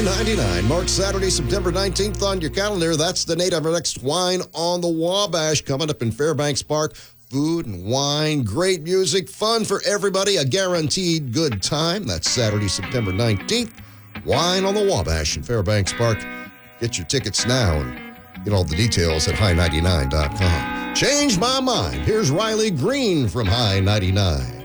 High 99 marks Saturday, September 19th on your calendar. That's the date of our next Wine on the Wabash coming up in Fairbanks Park. Food and wine, great music, fun for everybody, a guaranteed good time. That's Saturday, September 19th. Wine on the Wabash in Fairbanks Park. Get your tickets now and get all the details at high99.com. Change my mind. Here's Riley Green from High 99.